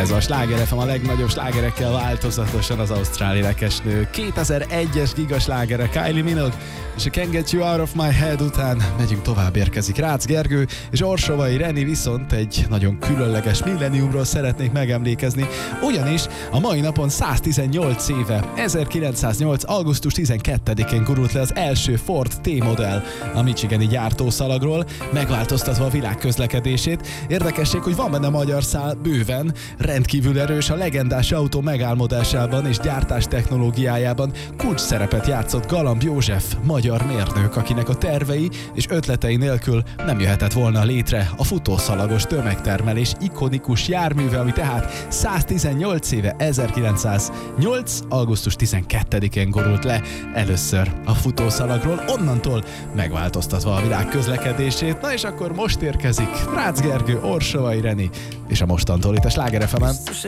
Ez a Sláger FM a legnagyobb slágerekkel változatosan az ausztrál énekesnő 2001-es gigaslágere Kylie Minogue és a Can't Get You Out of My Head után megyünk tovább, érkezik Rácz Gergő és Orsovai Reni, viszont egy nagyon különleges millenniumról szeretnék megemlékezni, ugyanis a mai napon 118 éve, 1908. augusztus 12-én gurult le az első Ford T-modell a michigani gyártószalagról, megváltoztatva a világ közlekedését. Érdekesség, hogy van benne magyar szál bőven, rendkívül erős, a legendás autó megálmodásában és gyártás technológiájában kulcs szerepet játszott Galamb József, magyar mérnök, akinek a tervei és ötletei nélkül nem jöhetett volna létre a futószalagos tömegtermelés ikonikus járműve, ami tehát 118 éve, 1908. augusztus 12-én gurult le először a futószalagról, onnantól megváltoztatva a világ közlekedését. Na és akkor most érkezik Rácz Gergő, Orsovai Reni, és a mostantól itt a Sláger FM-en